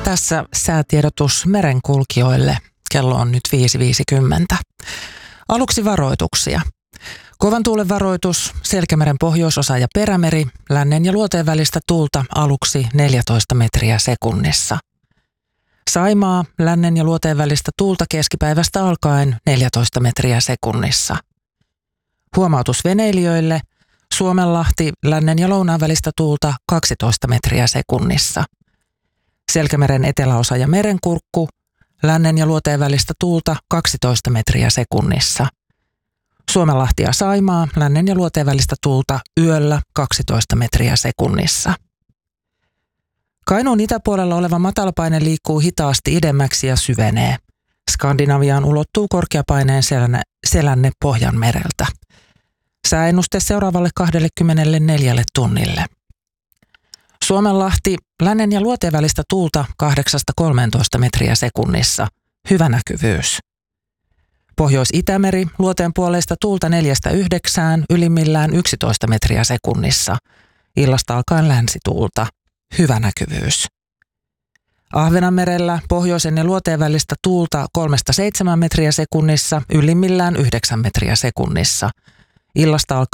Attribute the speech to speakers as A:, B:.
A: Tässä säätiedotus merenkulkijoille. Kello on nyt 5.50. Aluksi varoituksia. Kovan tuulen varoitus, Selkämeren pohjoisosa ja Perämeri, lännen ja luoteen välistä tuulta aluksi 14 metriä sekunnissa. Saimaa, lännen ja luoteen välistä tuulta keskipäivästä alkaen 14 metriä sekunnissa. Huomautus veneilijöille, Suomenlahti, lännen ja lounaan välistä tuulta 12 metriä sekunnissa. Selkämeren eteläosa ja Merenkurkku, lännen ja luoteen välistä tuulta 12 metriä sekunnissa. Suomenlahti ja Saimaa, lännen ja luoteen välistä tuulta yöllä 12 metriä sekunnissa. Kainuun itäpuolella oleva matalapaine liikkuu hitaasti idemmäksi ja syvenee. Skandinaviaan ulottuu korkeapaineen selänne Pohjanmereltä. Sääennuste seuraavalle 24 tunnille. Suomenlahti, lännen ja luoteen välistä tuulta 8-13 metriä sekunnissa. Hyvä näkyvyys. Pohjois-Itämeri, luoteen puoleista tuulta 4-9, ylimmillään 11 metriä sekunnissa. Illasta alkaen länsituulta. Hyvä näkyvyys. Ahvenanmerellä pohjoisen ja luoteen välistä tuulta 3-7 metriä sekunnissa, ylimmillään 9 metriä sekunnissa. Illasta alkaen